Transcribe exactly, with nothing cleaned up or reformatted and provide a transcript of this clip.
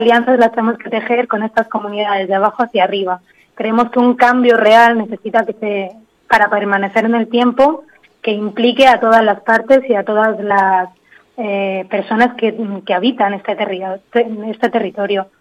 alianzas las tenemos que tejer con estas comunidades, de abajo hacia arriba. Creemos que un cambio real necesita que se, para permanecer en el tiempo, que implique a todas las partes y a todas las eh, personas que, que habitan este, terri este territorio.